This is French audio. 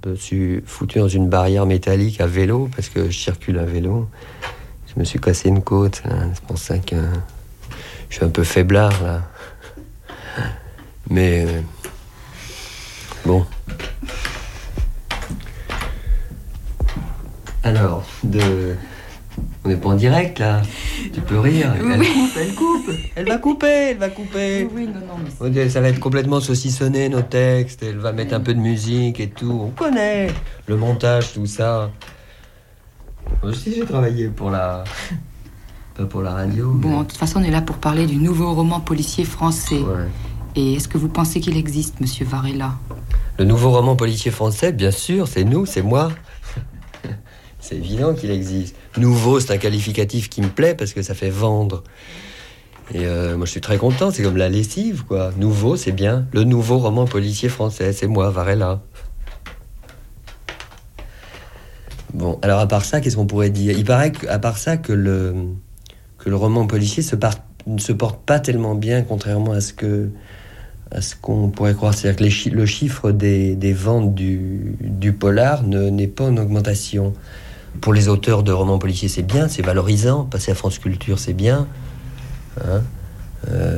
me suis foutu dans une barrière métallique à vélo, parce que je circule à vélo. Je me suis cassé une côte, là. C'est pour ça que je suis un peu faiblard, là. Mais bon. Alors, on n'est pas en direct, là. Tu peux rire. Elle coupe. Elle va couper. Oui, non. Ça va être complètement saucissonné, nos textes. Elle va mettre un peu de musique et tout. On connaît le montage, tout ça. Moi aussi, j'ai travaillé pour pas pour la radio. Bon, mais... de toute façon, on est là pour parler du nouveau roman policier français. Ouais. Et est-ce que vous pensez qu'il existe, monsieur Varela? Le nouveau roman policier français, bien sûr, c'est nous, c'est moi. C'est évident qu'il existe. Nouveau, c'est un qualificatif qui me plaît parce que ça fait vendre. Et moi, je suis très content. C'est comme la lessive, quoi. Nouveau, c'est bien. Le nouveau roman policier français, c'est moi, Varela. Bon, alors à part ça, qu'est-ce qu'on pourrait dire? Il paraît qu'à part ça, que le roman policier ne se porte pas tellement bien, contrairement à ce qu'on pourrait croire. C'est-à-dire que le chiffre des ventes du polar n'est pas en augmentation. Pour les auteurs de romans policiers, c'est bien, c'est valorisant. Passer à France Culture, c'est bien. Hein,